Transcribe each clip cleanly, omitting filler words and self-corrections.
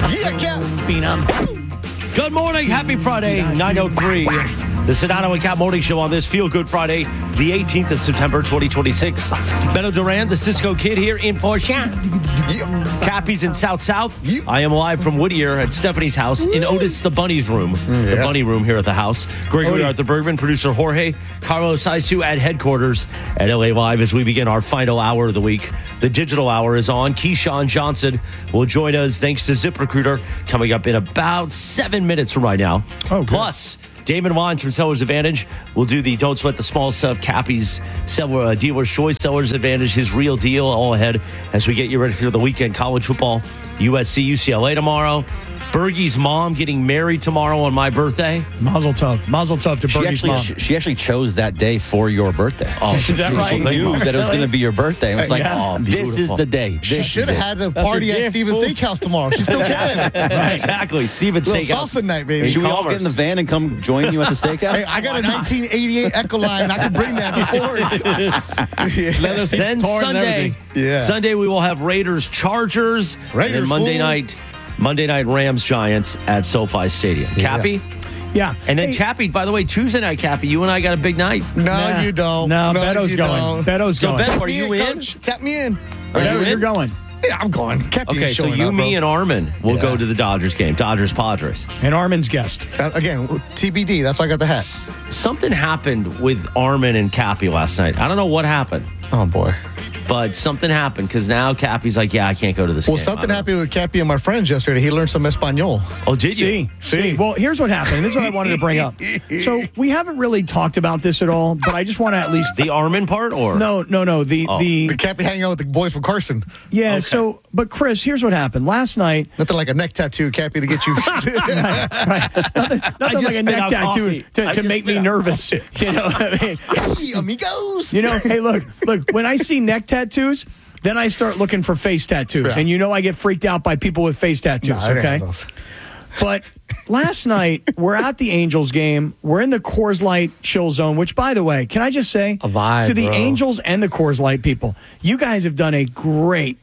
Yeah, Cap. Good morning. Happy Friday, 9:03. The Sedano and Cap Morning Show on this Feel Good Friday, the 18th of September, 2026. Benno Duran, the Cisco Kid here in for Cappy's in South. I am live from Whittier at Stephanie's house in Otis the Bunny's room. The Bunny room here at the house. Gregory Arthur Bergman, producer Jorge, Carlos Saisu at headquarters at LA Live as we begin our final hour of the week. The digital hour is on. Keyshawn Johnson will join us thanks to ZipRecruiter coming up in about 7 minutes from right now. Plus, Damon Wines from Sellers Advantage will do the Don't Sweat the Small Stuff, Cappy's Dealer's Choice, Sellers Advantage, his real deal, all ahead as we get you ready for the weekend. College football, USC, UCLA tomorrow. Bergie's mom getting married tomorrow on my birthday. Mazel tov. Mazel tov to Bergie's mom. She actually chose that day for your birthday. Oh, is that right? She knew that it was going to be your birthday. It was like, this is the day. She should have had the party at Steven's Steakhouse tomorrow. She still can. Right. Exactly. Steven's Steakhouse. Salsa night, baby. Should we all get in the van and come join you at the steakhouse? Hey, I got a 1988 Ecoline. I can bring that before. Then Sunday we will have Raiders Chargers. And then Monday night Rams Giants at SoFi Stadium. Cappy? Yeah. And then Cappy, by the way, Tuesday night, Cappy, you and I got a big night. No, you don't. No, Beto's going. Beto's going. So, Beto, are you in? Coach, tap me in. Beto, you're going. Yeah, I'm going. Okay, so you, me, and Armin will go to the Dodgers game. Dodgers-Padres. And Armin's guest. Again, TBD. That's why I got the hat. Something happened with Armin and Cappy last night. I don't know what happened. Oh, boy. But something happened because now Cappy's like, I can't go to this game. Well, something happened with Cappy and my friends yesterday. He learned some Espanol. Oh, did you? See. Well, here's what happened. This is what I wanted to bring up. So we haven't really talked about this at all, but I just want to at least... The Armin part, or? No. The Cappy hanging out with the boys from Carson. Yeah, okay. So, but Chris, here's what happened. Last night... Nothing like a neck tattoo, Cappy, to get you... right. Nothing like a neck tattoo to make me nervous. You know what I mean? Hey, amigos! You know, hey, look, when I see neck tattoos... Then I start looking for face tattoos. Yeah. And you know I get freaked out by people with face tattoos, okay? But last night, we're at the Angels game. We're in the Coors Light chill zone, which, by the way, can I just say, a vibe, to the Angels and the Coors Light people, you guys have done a great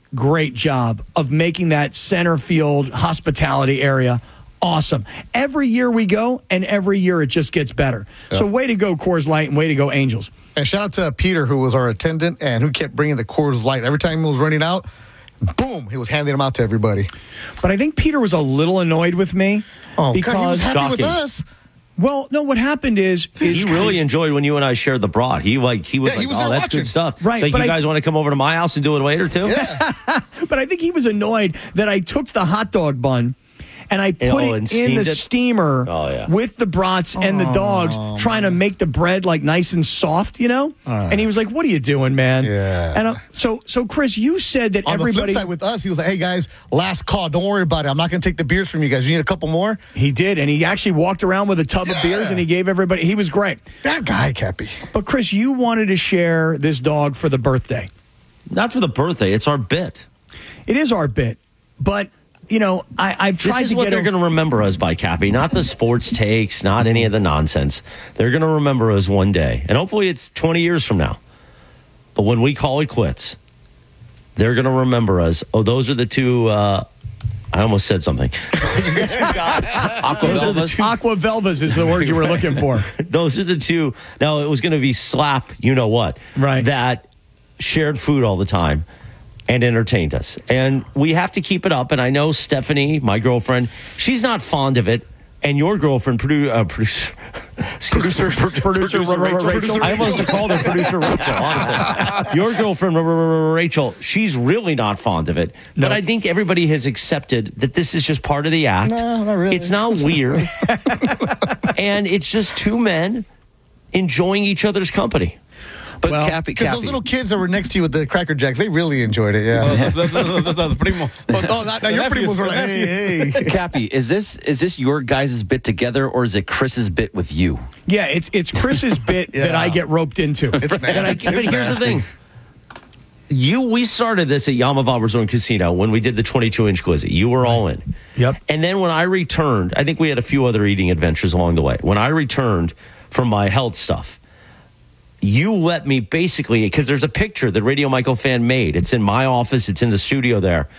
job of making that center field hospitality area awesome. Every year we go, and every year it just gets better. Yep. So way to go, Coors Light, and way to go, Angels. And shout out to Peter, who was our attendant and who kept bringing the Coors Light. Every time he was running out, boom, he was handing them out to everybody. But I think Peter was a little annoyed with me. Oh, because he was happy with us. Well, no, what happened is he really enjoyed when you and I shared the broth. He was like, oh, that's good stuff. Right. So you guys want to come over to my house and do it later, too? Yeah. But I think he was annoyed that I took the hot dog bun and I put it in the steamer with the brats and the dogs, trying to make the bread like nice and soft, you know? And he was like, "What are you doing, man?" Yeah. And so Chris, you said that on everybody... the flip side with us, he was like, "Hey, guys, last call. Don't worry about it. I'm not going to take the beers from you guys. You need a couple more?" He did, and he actually walked around with a tub of beers, and he gave everybody... He was great. That guy, Cappy. But, Chris, you wanted to share this dog for the birthday. Not for the birthday. It's our bit. It is our bit, but... You know, I've tried to get... This is what they're going to remember us by, Cappy. Not the sports takes, not any of the nonsense. They're going to remember us one day. And hopefully it's 20 years from now. But when we call it quits, they're going to remember us. Oh, those are the two... I almost said something. Aqua Velvas is the word you were looking for. Those are the two... Now, it was going to be slap, you know what. Right. That shared food all the time and entertained us. And we have to keep it up. And I know Stephanie, my girlfriend, she's not fond of it. And your girlfriend, producer Rachel. I almost called her producer Rachel, honestly. Your girlfriend, Rachel, she's really not fond of it. No. But I think everybody has accepted that this is just part of the act. No, not really. It's not weird. And it's just two men enjoying each other's company. But Cappy, because those little kids that were next to you with the Cracker Jacks, they really enjoyed it. Yeah. The primos. Now your primos were like, hey. Cappy, is this your guys' bit together, or is it Chris's bit with you? Yeah, it's Chris's bit that I get roped into. It's nasty. But here's the thing. We started this at Yamava Resort Casino when we did the 22-inch Glizzy. You were all in. Yep. And then when I returned, I think we had a few other eating adventures along the way. When I returned from my health stuff, you let me basically, because there's a picture that Radio Michael fan made. It's in my office. It's in the studio there.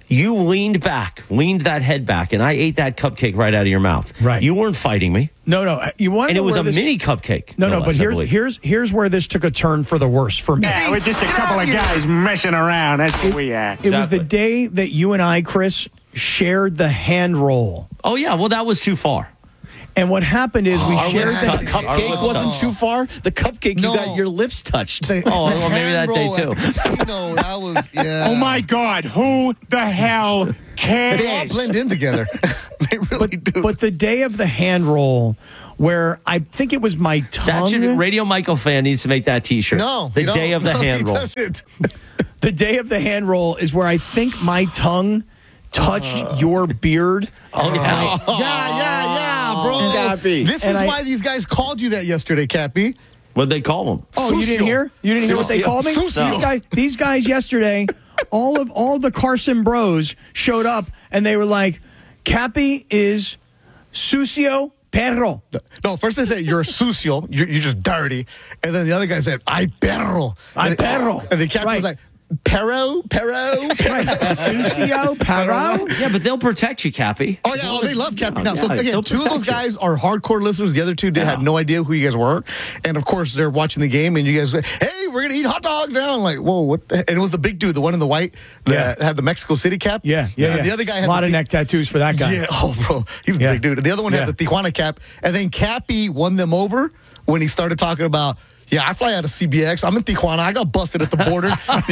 You leaned that head back, and I ate that cupcake right out of your mouth. Right. You weren't fighting me. No. You want And it was a mini cupcake. No, less, but here's where this took a turn for the worse for me. Yeah, we're just a couple of guys messing around. That's what we are. It was the day that you and I, Chris, shared the hand roll. Oh, yeah. Well, that was too far. And what happened is we shared The the cupcake wasn't too far. The cupcake, No. you got your lips touched. Say, Oh, well, maybe that day, hand roll too. at the casino, that was, yeah. Oh, my God. Who the hell cares? They all blend in together. They really do. But the day of the hand roll, where I think it was my tongue. Radio Michael fan needs to make that T-shirt. No, the he don't. day of the No, hand he roll. doesn't. The day of the hand roll is where I think my tongue touched your beard. Oh, yeah. Yeah, bro. Cappy. This And is I- why these guys called you that yesterday, Cappy. What'd they call him? Oh, you didn't Sucio. hear? You didn't hear what they Sucio. called me? Sucio. These guys yesterday, all of the Carson bros showed up and they were like, Cappy is sucio perro. No, first they said you're sucio, you're just dirty, and then the other guy said ay perro. Ay perro. And the Cappy was Right. like perro. Right. Sucio perro. Yeah, but they'll protect you, Cappy. Oh, yeah. Oh, they love Cappy now. So, Yeah, again, they'll two of those protect you. guys are hardcore listeners. The other two had no idea who you guys were. And, of course, they're watching the game, and you guys say, hey, we're going to eat hot dogs now. I'm like, whoa, what the heck? And it was the big dude, the one in the white that had the Mexico City cap. Yeah. The other guy had a lot the of neck tattoos for that guy. Yeah. Oh, bro. He's a Yeah. big dude. The other one had Yeah. the Tijuana cap. And then Cappy won them over when he started talking about, yeah, I fly out of CBX. I'm in Tijuana. I got busted at the border.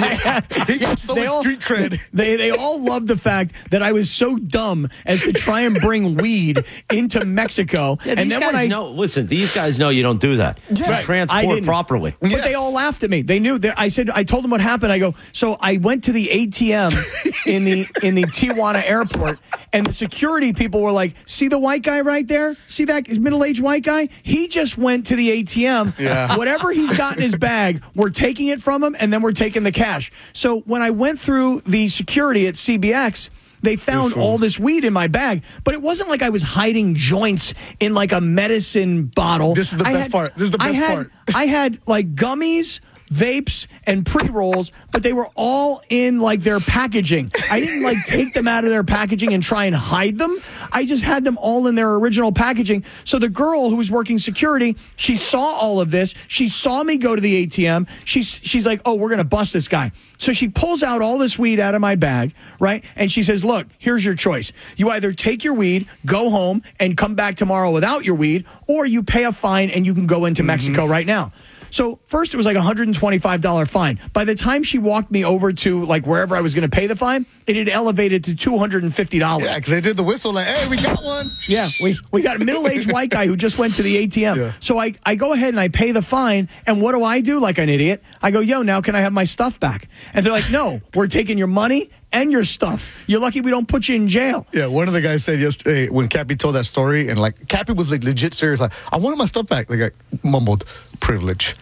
He got so much street cred. They all loved the fact that I was so dumb as to try and bring weed into Mexico. Yeah, and these then guys when I know. Listen, these guys know you don't do that. You Right. I transport didn't. properly. But Yes. they all laughed at me. They knew that I told them what happened. I go, so I went to the ATM in the Tijuana airport, and the security people were like, see the white guy right there? See that middle-aged white guy? He just went to the ATM. Yeah. Whatever he's got in his bag, we're taking it from him, and then we're taking the cash. So when I went through the security at CBX, they found all this weed in my bag, but it wasn't like I was hiding joints in like a medicine bottle. This is the best part. This is the best part. I had like gummies, vapes, and pre-rolls, but they were all in like their packaging. I didn't like take them out of their packaging and try and hide them. I just had them all in their original packaging. So the girl who was working security, she saw all of this. She saw me go to the ATM. She's like, oh, we're going to bust this guy. So she pulls out all this weed out of my bag, right? And she says, look, here's your choice. You either take your weed, go home, and come back tomorrow without your weed, or you pay a fine and you can go into Mexico right now. So first it was like a $125 fine. By the time she walked me over to like wherever I was going to pay the fine, it had elevated to $250. Yeah, because they did the whistle like, hey, we got one. Yeah, we got a middle-aged white guy who just went to the ATM. Yeah. So I go ahead and I pay the fine, and what do like an idiot? I go, yo, now can I have my stuff back? And they're like, no, we're taking your money and your stuff. You're lucky we don't put you in jail. Yeah, one of the guys said yesterday when Cappy told that story, and like Cappy was like legit serious, like, I wanted my stuff back. The guy mumbled, privilege.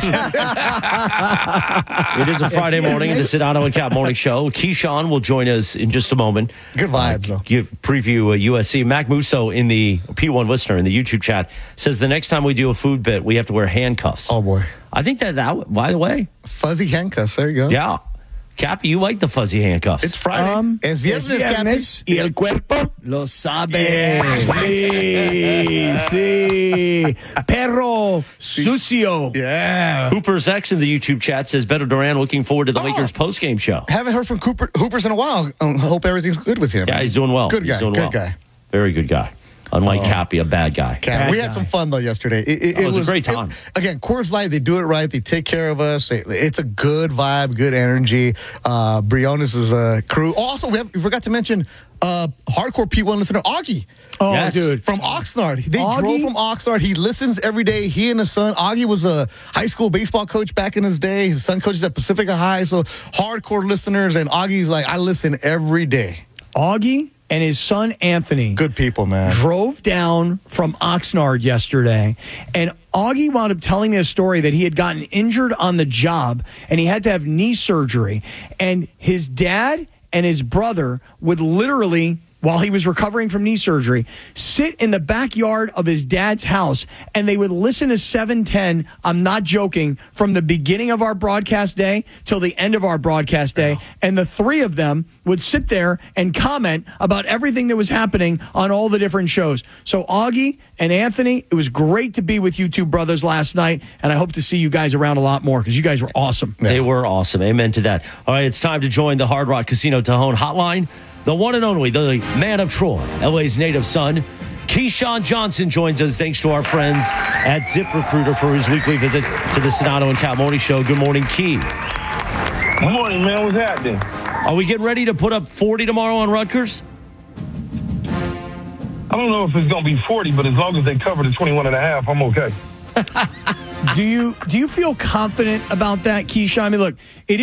It is a Friday morning in the Sedano and Cap Morning Show. Keyshawn will join us in just a moment. Good vibes, though. Give preview USC. Mac Musso in the P1 listener in the YouTube chat says the next time we do a food bit, we have to wear handcuffs. Oh, boy. I think that by the way, Fuzzy handcuffs. There you go. yeah. Cappy, you like the fuzzy handcuffs. It's Friday. Es viernes, Cappy. Y el cuerpo lo sabe. Sí, sí. Perro sucio. Yeah. Hooper's X in the YouTube chat says Beto Duran looking forward to the Oh. Lakers postgame show. Haven't heard from Hoopers in a while. Hope everything's good with him. Yeah, he's doing well. Good He's guy. doing Good well. guy. Very good guy. Unlike Cappy, a bad guy. Cat. We had some fun though yesterday. It was a great time. Again, Coors Light, they do it right. They take care of us. It's a good vibe, good energy. Briones' crew. Also, we forgot to mention hardcore P1 listener Augie. Oh, Yes. dude. From Oxnard. They Augie? drove from Oxnard. He listens every day. He and his son. Augie was a high school baseball coach back in his day. His son coaches at Pacifica High. So hardcore listeners. And Augie's like, I listen every day. Augie and his son Anthony Good people, man. drove down from Oxnard yesterday, and Augie wound up telling me a story that he had gotten injured on the job, and he had to have knee surgery, and his dad and his brother would literally while he was recovering from knee surgery, sit in the backyard of his dad's house, and they would listen to 710, I'm not joking, from the beginning of our broadcast day till the end of our broadcast day, and the three of them would sit there and comment about everything that was happening on all the different shows. So Augie and Anthony, it was great to be with you two brothers last night, and I hope to see you guys around a lot more because you guys were awesome. They were awesome. Amen to that. All right, it's time to join the Hard Rock Casino Tejon hotline. The one and only, the man of Troy, LA's native son, Keyshawn Johnson joins us thanks to our friends at ZipRecruiter for his weekly visit to the Sedano and Cal Mooney Show. Good morning, Key. Good morning, man. What's happening? Are we getting ready to put up 40 tomorrow on Rutgers? I don't know if it's going to be 40, but as long as they cover the 21 and a half, I'm okay. Do you feel confident about that, Keyshawn? I mean, look, it